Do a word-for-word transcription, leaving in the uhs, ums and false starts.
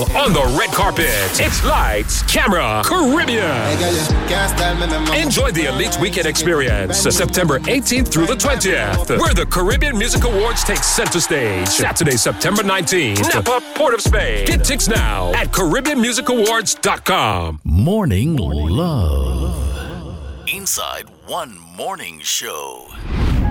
On the red carpet, it's Lights, Camera, Caribbean. Enjoy the Elite Weekend experience, September eighteenth through the twentieth, where the Caribbean Music Awards take center stage. Saturday, September nineteenth, Napa, Port of Spain. Get tickets now at Caribbean Music Awards dot com. Morning Love. Inside One Morning Show.